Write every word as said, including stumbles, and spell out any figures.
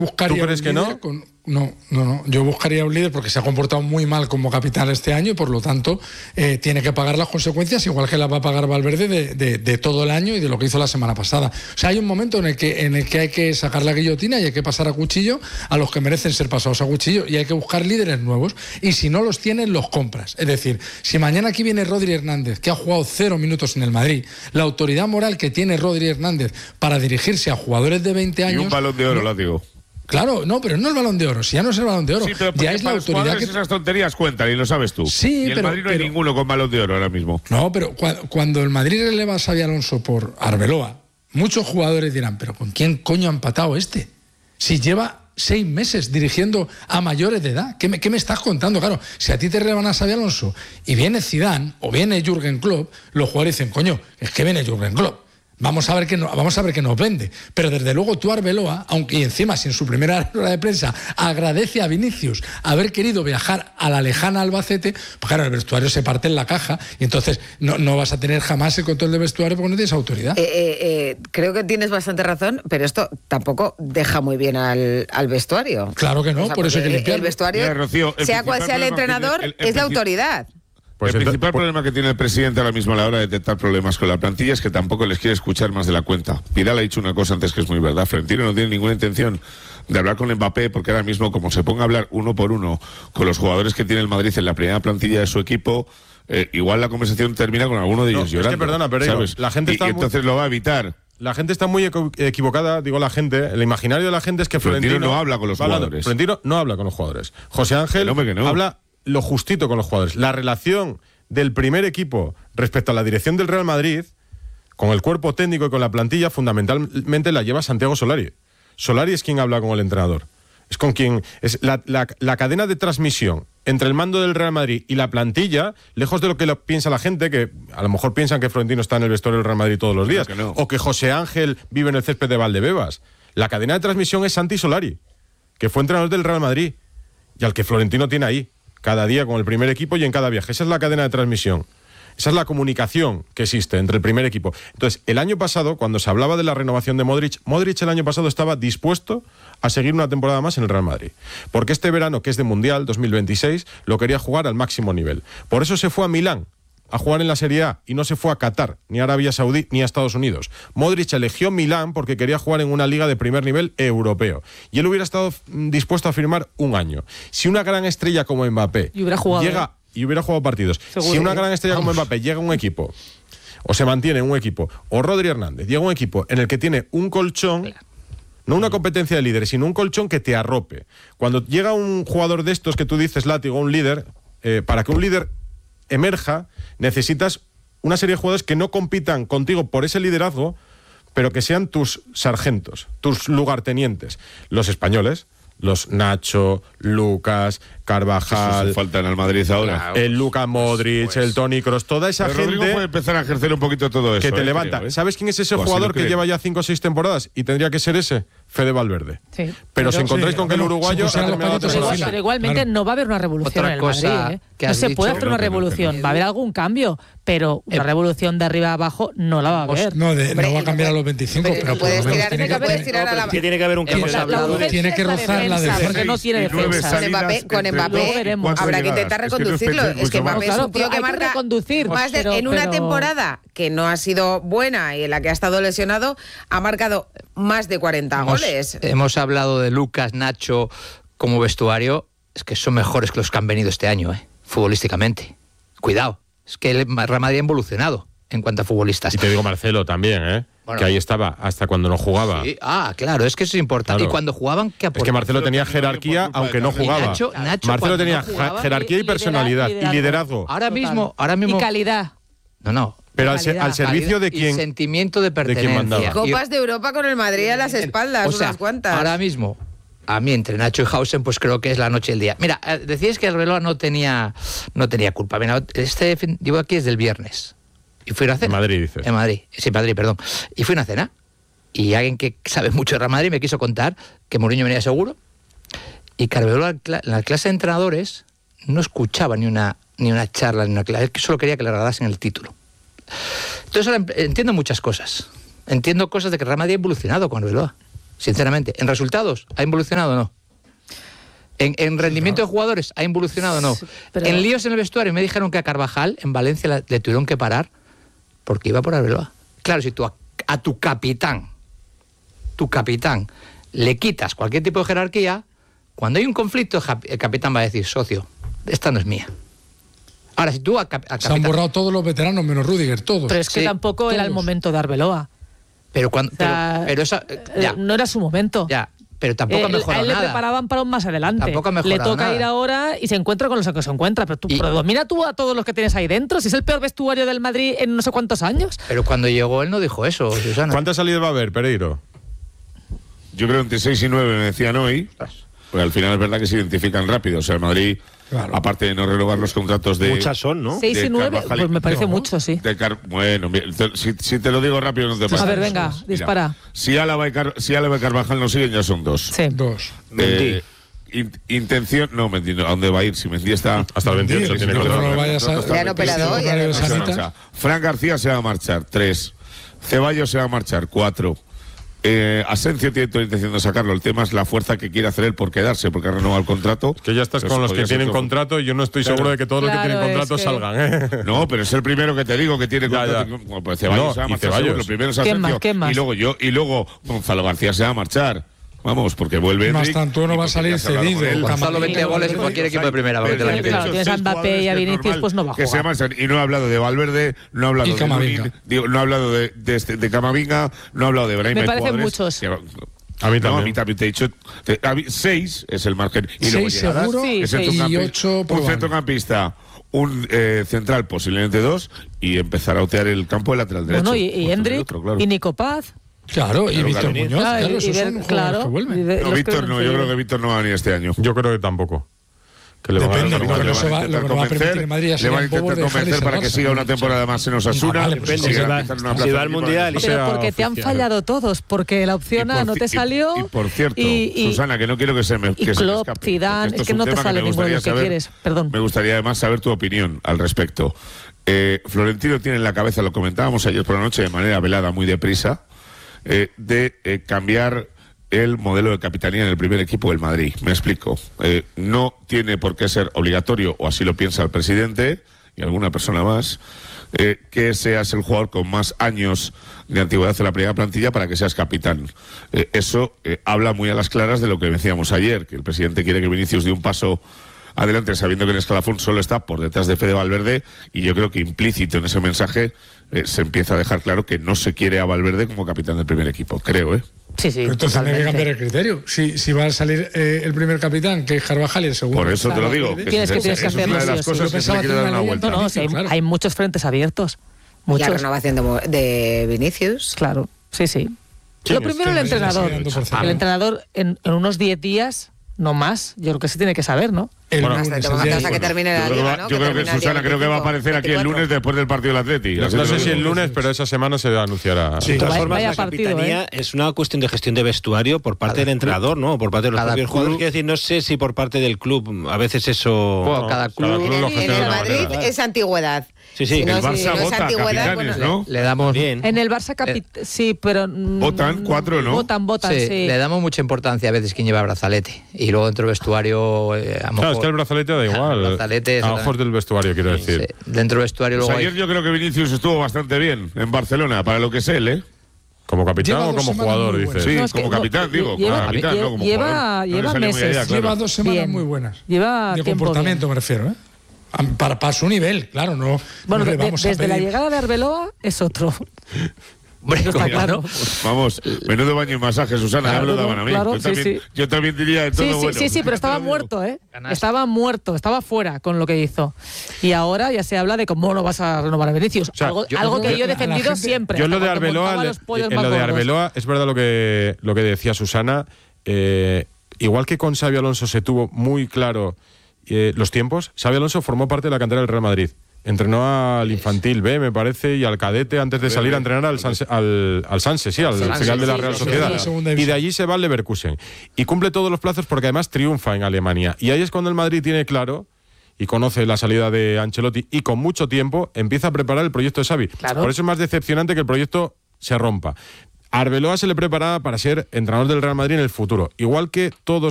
Buscaría ¿Tú crees que no? Con, no, no, no. Yo buscaría un líder porque se ha comportado muy mal como capitán este año y por lo tanto eh, tiene que pagar las consecuencias, igual que las va a pagar Valverde de, de, de todo el año y de lo que hizo la semana pasada. O sea, hay un momento en el que en el que hay que sacar la guillotina y hay que pasar a cuchillo a los que merecen ser pasados a cuchillo y hay que buscar líderes nuevos y si no los tienen, los compras. Es decir, si mañana aquí viene Rodri Hernández, que ha jugado cero minutos en el Madrid, la autoridad moral que tiene Rodri Hernández para dirigirse a jugadores de veinte años... Y un balón de oro, no, lo digo. Claro, no, pero no el Balón de Oro, si ya no es el Balón de Oro, sí, pero ya es la autoridad que... esas tonterías cuentan y lo sabes tú. Sí, y en pero, Madrid no pero... hay ninguno con Balón de Oro ahora mismo. No, pero cu- cuando el Madrid releva a Xabi Alonso por Arbeloa, muchos jugadores dirán, pero ¿con quién coño ha empatado este? Si lleva seis meses dirigiendo a mayores de edad, ¿qué me, qué me estás contando? Claro, si a ti te relevan a Xabi Alonso y viene Zidane o viene Jürgen Klopp, los jugadores dicen, coño, es que viene Jürgen Klopp. Vamos a ver qué no, vamos a ver qué nos vende. Pero desde luego tú, Arbeloa, aunque y encima si en su primera rueda de prensa agradece a Vinicius haber querido viajar a la lejana Albacete, pues claro, el vestuario se parte en la caja y entonces no, no vas a tener jamás el control del vestuario porque no tienes autoridad. Eh, eh, eh, creo que tienes bastante razón, pero esto tampoco deja muy bien al, al vestuario. Claro que no, o sea, por eso hay que limpiarlo. El vestuario, Mira, Rocío, el sea cual sea el entrenador, el, el es la autoridad. Pues el principal pues, problema que tiene el presidente ahora mismo a la hora de detectar problemas con la plantilla es que tampoco les quiere escuchar más de la cuenta. Piral ha dicho una cosa antes que es muy verdad. Florentino no tiene ninguna intención de hablar con Mbappé porque ahora mismo, como se ponga a hablar uno por uno con los jugadores que tiene el Madrid en la primera plantilla de su equipo, eh, igual la conversación termina con alguno de ellos no, llorando. Es que perdona, pero digo, la gente y, está y entonces muy... lo va a evitar. La gente está muy equivocada, digo la gente, el imaginario de la gente es que Florentino, Florentino no habla con los jugadores. Florentino no habla con los jugadores. José Ángel no, que no. habla lo justito con los jugadores. La relación del primer equipo respecto a la dirección del Real Madrid, con el cuerpo técnico y con la plantilla, fundamentalmente la lleva Santiago Solari. Solari es quien habla con el entrenador. Es con quien es la, la, la cadena de transmisión entre el mando del Real Madrid y la plantilla, lejos de lo que lo piensa la gente, que a lo mejor piensan que Florentino está en el vestuario del Real Madrid todos los días, no, que no. o que José Ángel vive en el césped de Valdebebas. La cadena de transmisión es Santi Solari, que fue entrenador del Real Madrid y al que Florentino tiene ahí, cada día con el primer equipo y en cada viaje. Esa es la cadena de transmisión. Esa es la comunicación que existe entre el primer equipo. Entonces, el año pasado, cuando se hablaba de la renovación de Modric, Modric el año pasado estaba dispuesto a seguir una temporada más en el Real Madrid. Porque este verano, que es de Mundial dos mil veintiséis, lo quería jugar al máximo nivel. Por eso se fue a Milán a jugar en la Serie A y no se fue a Qatar, ni a Arabia Saudí, ni a Estados Unidos. Modric eligió Milán porque quería jugar en una liga de primer nivel europeo. Y él hubiera estado dispuesto a firmar un año. Si una gran estrella como Mbappé y hubiera jugado, llega... ¿eh? Y hubiera jugado partidos. Seguro, si una ¿eh? gran estrella Vamos. como Mbappé llega a un equipo, o se mantiene en un equipo, o Rodri Hernández llega a un equipo en el que tiene un colchón, claro. no una competencia de líderes, sino un colchón que te arrope. Cuando llega un jugador de estos que tú dices, látigo, un líder, eh, para que un líder emerja, necesitas una serie de jugadores que no compitan contigo por ese liderazgo, pero que sean tus sargentos, tus lugartenientes. Los españoles, los Nacho, Lucas, Carvajal... Eso faltan al Madrid ahora. El Luka Modric, pues, el Tony Kroos, toda esa pero gente... Rodrigo puede empezar a ejercer un poquito todo eso. Que te eh, levanta. creo, ¿eh? ¿Sabes quién es ese pues jugador si que creen. lleva ya cinco o seis temporadas? Y tendría que ser ese, Fede Valverde. Sí. Pero, pero si encontráis sí, con que el bueno, uruguayo... se pusieron los palitos Pero, al igual, final. pero igualmente Claro. no va a haber una revolución Otra en el cosa Madrid. ¿eh? que No has se dicho, puede hacer no, una que no, revolución. que no. Va a haber algún cambio, pero una Eh, revolución de arriba a abajo no la va a haber. No, de, Hombre, no va a cambiar no a los veinticinco, pero pero no por lo puedes menos tirar, tiene no que, puedes tirar a la... Que tiene que haber un Hemos cambio. hablado de- urgencia tiene es que la rozar la defensa, defensa. porque no tiene Y nueve defensa. Con salidas Mbappé, con entre Mbappé luego veremos. cuatro habrá que llegadas. intentar Es que no reconducirlo. defensa Es que mucho más. Mbappé Claro, es un tío pero que hay que marca reconducir, más de, pero- en una pero- temporada que no ha sido buena y en la que ha estado lesionado, ha marcado más de cuarenta Hemos, goles. hemos hablado de Lucas, Nacho como vestuario, es que son mejores que los que han venido este año, ¿eh? Futbolísticamente. Cuidado, es que el Real Madrid ha evolucionado en cuanto a futbolistas. Y te digo Marcelo también, ¿eh? Bueno. Que ahí estaba hasta cuando no jugaba. Sí. Ah, claro, es que eso es importante. Claro. Y cuando jugaban, ¿qué Es aportaban? que Marcelo tenía Marcelo tenía jerarquía por culpa aunque de no Carles. jugaba. Nacho, Nacho Marcelo cuando tenía no jugaba, jerarquía y liderazgo, personalidad y liderazgo. liderazgo. Ahora Total. mismo, ahora mismo. Y calidad. No, no. Pero al, se- calidad. al servicio de Y quién. sentimiento de quién pertenencia. mandaba. Copas de Europa con el Madrid a las espaldas, O sea, unas cuantas. ahora mismo, a mí entre Nacho y Hausen, pues creo que es la noche y el día. Mira, eh, decíais que Arbeloa no tenía, no tenía culpa. Mira, este fin, llevo aquí desde el viernes. Y fui a una cena. En Madrid, dices. En Madrid, sí, en Madrid, perdón. Y fui a una cena. Y alguien que sabe mucho de Real Madrid me quiso contar que Mourinho venía seguro y que Arbeloa en la clase de entrenadores no escuchaba ni una, ni una charla, ni una clase. Él solo quería que le regalasen el título. Entonces ahora entiendo muchas cosas. Entiendo cosas de que Real Madrid ha evolucionado con Arbeloa. sinceramente. ¿En resultados ha involucionado o no? ¿En, en rendimiento de jugadores ha involucionado o no? Sí, pero- En líos en el vestuario me dijeron que a Carvajal en Valencia la- le tuvieron que parar porque iba por Arbeloa. Claro, si tú a, a tu capitán, tu capitán, le quitas cualquier tipo de jerarquía, cuando hay un conflicto el cap- el capitán va a decir, socio, esta no es mía. Ahora, si tú a, cap- a Se han capitán... borrado todos los veteranos menos Rudiger, todos. Pero es que Sí, tampoco era el todos. momento de Arbeloa. Pero cuando... O sea, pero, pero esa... eh, Ya, no era su momento. ya, pero tampoco ha Eh, mejorado a él le nada. preparaban para un más adelante. Tampoco ha mejorado Le toca nada. ir ahora y se encuentra con los que se encuentra. Pero tú Y- predomina tú a todos los que tienes ahí dentro. Si es el peor vestuario del Madrid en no sé cuántos años. Pero cuando llegó él no dijo eso, Susana. ¿Cuántas salidas va a haber, Pereiro? Yo creo entre seis y nueve me decían hoy. Pues al final es verdad que se identifican rápido. O sea, el Madrid, Claro. aparte de no renovar los contratos de. Muchas son, ¿no? Seis de y nueve, Carvajal y- pues me parece No. mucho, sí. de Car- bueno, mira, te- si, si te lo digo rápido no te pasa. A ver, venga, Mira, dispara. Si Álava y, Car- si Álava y Carvajal no siguen, ya son dos. Sí. Dos. Eh, in- intención, no, Mendy, no, ¿a dónde va a ir? Si Mendy está. Hasta el veintiocho Mendy, tiene si no, contrato. no vayas a- está Le han operado hoy, no además. se marcha. Fran García se va a marchar, tres. Ceballos se va a marchar, cuatro. Eh, Asencio tiene toda la intención de sacarlo. El tema es la fuerza que quiere hacer él por quedarse, porque ha renovado el contrato. Que ya estás Pero con los podría que ser tienen todo. contrato y yo no estoy Claro. seguro de que todos los que Claro, tienen contrato es que- salgan, ¿eh? No, pero es el primero que te digo que tiene Ya, contrato. ya. Bueno, pues Ceballos No, se va a y marchar Ceballos. seguro. Primero es ¿Quién Asencio, más? ¿Quién más? Y luego yo, y luego Gonzalo García se va a marchar. Vamos, porque vuelve. Más Enric, tanto no y va a porque salir ya se ha hablado cedido. con él. Gonzalo Gonzalo veinte goles en cualquier equipo de primera, porque te la Pero metes. Claro, esos tienes a seis Mbappé jugadores y a que es Vinicius, normal pues no va a que se jugar. marchan. Y no he hablado de Valverde, no he hablado Y de Camavinga. Lunin, digo, no he hablado de, de, este- de Camavinga, no he hablado de Brahim. Me hay parecen jugadores muchos. que- A mí No, a también. mí también te he dicho. te- a mí- seis es el margen. Y luego Seis llegadas, seguro Sí, es sí. el y centrocampista, ocho un probable. centrocampista, un eh, central, posiblemente dos, y empezar a otear el campo de lateral derecho. Bueno, y, y Otro y Hendrik otro, claro. y Nico Paz. Claro, y Claro, Víctor Gabriel. Muñoz, Claro, claro, y- y esos ver- son jugadores claro, que y vuelven. ver- No, los Víctor que- no, yo creo que Víctor no va a venir este año. Yo creo que tampoco. Que le van a Depende, dar lo que igual. no le se van a va- intentar lo que no va a permitir convencer, el Madrid es le van a ser un bobo intentar de convencer dejarles para al que Barça. siga una temporada más en Osasuna. Ah, vale, pues y depende, siga si va- empezando una si plaza va al en equipo Mundial y de- se- Pero sea porque te han oficial. fallado todos, porque la opción Y A por no te ci- y- salió. Y, por cierto, y- y- Susana, que no quiero que se me, y que se me Klopp, escape, Zidane, porque esto es que un no te tema sale me ninguno de gustaría los que saber- quieres, perdón. Me gustaría además saber tu opinión al respecto. Eh, Florentino tiene en la cabeza, lo comentábamos ayer por la noche de manera velada, muy deprisa, eh, de eh, cambiar el modelo de capitanía en el primer equipo del Madrid. Me explico. Eh, no tiene por qué ser obligatorio, o así lo piensa el presidente y alguna persona más, eh, que seas el jugador con más años de antigüedad en la primera plantilla para que seas capitán. Eh, eso eh, habla muy a las claras de lo que decíamos ayer, que el presidente quiere que Vinicius dé un paso adelante sabiendo que el escalafón solo está por detrás de Fede Valverde, y yo creo que implícito en ese mensaje eh, se empieza a dejar claro que no se quiere a Valverde como capitán del primer equipo, creo, ¿eh? Sí, sí. Pero entonces hay que totalmente. cambiar el criterio. Si, si va a salir eh, el primer capitán, que es Carvajal, y el segundo. Por eso te lo Claro, digo. que- Que Tienes si que- se- tienes que eso es una de hacerlo, las sí o sí. cosas Yo que se le pensaba quiere hacer dar una una leyenda. vuelta. No, no, sí, hay, Claro. hay muchos frentes abiertos. Y la Muchos. renovación de, Mo- de Vinicius. Claro, sí, sí. ¿Quién Lo es? primero el ¿Quién es? entrenador. Estoy dando por cerrado. El entrenador en, en unos diez días, no más, yo creo que se tiene que saber, ¿no? El Bueno, lunes, Hasta, el día hasta que de- termine Yo la creo que liga, va- ¿no? yo creo que termina el día Susana creo que va a veinticinco, aparecer aquí el veinticuatro. lunes después del partido del Atleti. No Así te sé lo si digo. el lunes, pero esa semana se anunciará. Sí. De todas Vaya- formas, vaya la partido, capitanía es una cuestión de gestión de vestuario por parte Cada del entrenador, ¿no? Por parte de los cada propios club- jugadores. Quiero decir, no sé si por parte del club, a veces eso... Bueno, cada club, cada club En lo el, en gestiona el de una Madrid manera. es antigüedad. Sí, sí, Si el no, El si Barça no es vota antigüedad, capitanes, bueno, ¿no? le damos Bien. En el Barça capi- sí, pero mm, Votan cuatro, ¿no? Votan, votan, sí, sí. le damos mucha importancia a veces quien lleva brazalete y luego dentro del vestuario eh, a lo Claro, mejor- es que el brazalete da igual. El brazalete es a otra- ojos del vestuario, quiero Sí, decir. dentro del vestuario Pues luego hay- ayer yo creo que Vinicius estuvo bastante bien en Barcelona, para lo que es él, ¿eh? Como capitán Lleva o dos como semanas jugador, muy dices. buenas. Sí, No, es que como no, capitán, digo. lleva- como capitán, lle- no como lleva- jugador. No le lleva sale muy meses. allá, claro. Lleva dos semanas Bien. muy buenas. Lleva de tiempo comportamiento, bien. me refiero, ¿eh? Am- Para, para su nivel, claro, no. Bueno, no le de- vamos a desde la pedir- llegada de Arbeloa es otro. Hombre, Está como- claro. Vamos, menudo baño y masaje, Susana, ya me lo Claro, daban a mí. claro, yo, sí, también, sí. yo también diría de todo Sí, sí, bueno. sí, sí, pero estaba Te lo digo. muerto, ¿eh? Canasta. Estaba muerto, estaba fuera con lo que hizo. Y ahora ya se habla de cómo no vas a renovar a Vinicius. sea, algo yo- algo que yo- yo he la- la defendido gente- siempre. Yo en lo hasta de cuando Arbeloa, montaba le- los pollos en más lo de gordos. Arbeloa es verdad lo que, lo que decía Susana. eh, igual que con Xabi Alonso se tuvo muy claro eh, los tiempos, Xabi Alonso formó parte de la cantera del Real Madrid. Entrenó al infantil B, me parece, y al cadete antes de salir a entrenar al Sanse, al, al Sanse, sí, al Sanse, filial de la sí, Real sí, sí, Sociedad. sí, sí, segunda Y de división. allí se va al Leverkusen. Y cumple todos los plazos porque además triunfa en Alemania. Y ahí es cuando el Madrid tiene claro y conoce la salida de Ancelotti y con mucho tiempo empieza a preparar el proyecto de Xavi. Claro. Por eso es más decepcionante que el proyecto se rompa. A Arbeloa se le preparaba para ser entrenador del Real Madrid en el futuro, igual que todos